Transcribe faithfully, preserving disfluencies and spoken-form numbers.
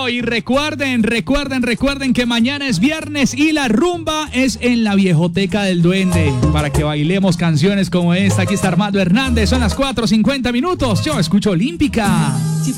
No, y recuerden, recuerden, recuerden que mañana es viernes y la rumba es en la Viejoteca del Duende. Para que bailemos canciones como esta. Aquí está Armando Hernández, son las cuatro cincuenta minutos. Yo escucho Olímpica.